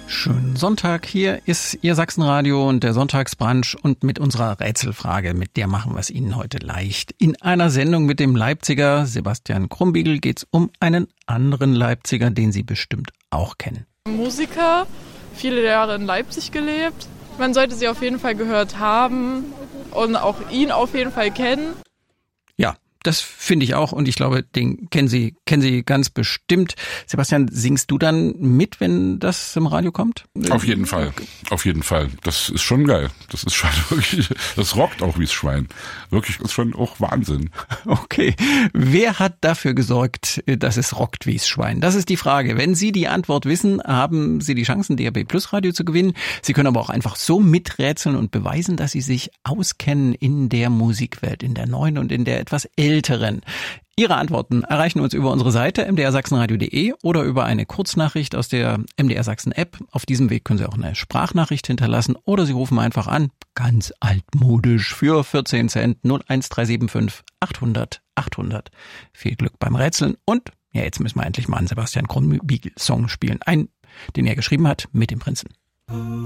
Schönen Sonntag, hier ist Ihr Sachsenradio und der Sonntagsbrunch und mit unserer Rätselfrage, mit der machen wir es Ihnen heute leicht. In einer Sendung mit dem Leipziger Sebastian Krumbiegel geht es um einen anderen Leipziger, den Sie bestimmt auch kennen. Musiker, viele Jahre in Leipzig gelebt. Man sollte sie auf jeden Fall gehört haben und auch ihn auf jeden Fall kennen. Ja, das finde ich auch und ich glaube, den kennen Sie ganz bestimmt. Sebastian, singst du dann mit, wenn das im Radio kommt? Auf jeden Fall. Das ist schon geil. Das ist schon wirklich, das rockt auch wie's Schwein. Wirklich, ist schon auch Wahnsinn. Okay. Wer hat dafür gesorgt, dass es rockt wie's Schwein? Das ist die Frage. Wenn Sie die Antwort wissen, haben Sie die Chancen, DAB+ Radio zu gewinnen. Sie können aber auch einfach so miträtseln und beweisen, dass Sie sich auskennen in der Musikwelt, in der neuen und in der etwas älteren. Ihre Antworten erreichen uns über unsere Seite mdrsachsenradio.de oder über eine Kurznachricht aus der MDR Sachsen App. Auf diesem Weg können Sie auch eine Sprachnachricht hinterlassen oder Sie rufen einfach an, ganz altmodisch, für 14 Cent 01375 800 800. Viel Glück beim Rätseln und ja, jetzt müssen wir endlich mal einen Sebastian Krumbiegel Song spielen. Einen, den er geschrieben hat mit dem Prinzen.